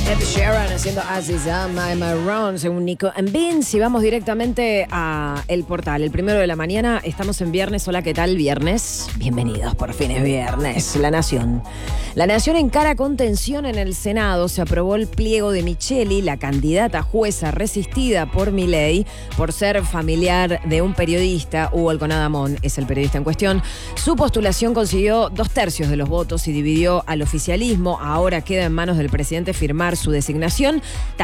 Ed Sheeran haciendo Aziz I'm Around, según Nico and Vince. Y vamos directamente a el portal. El 1 de la mañana, estamos en viernes. Hola, ¿qué tal? Viernes. Bienvenidos, por fin es viernes. La Nación. La Nación encara con tensión en el Senado. Se aprobó el pliego de Micheli, la candidata jueza resistida por Milei, por ser familiar de un periodista. Hugo Alconadamón es el periodista en cuestión. Su postulación consiguió 2/3 de los votos y dividió al oficialismo. Ahora queda en manos del presidente firmar su designación.